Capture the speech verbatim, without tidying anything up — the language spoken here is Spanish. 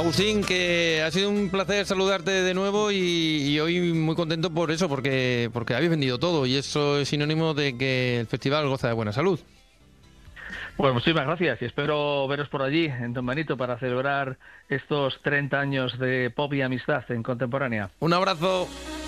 Agustín, que ha sido un placer saludarte de nuevo y, y hoy muy contento por eso, porque, porque habéis vendido todo y eso es sinónimo de que el festival goza de buena salud. Pues muchísimas gracias y espero veros por allí, en Don Benito, para celebrar estos treinta años de pop y amistad en Contemporánea. Un abrazo.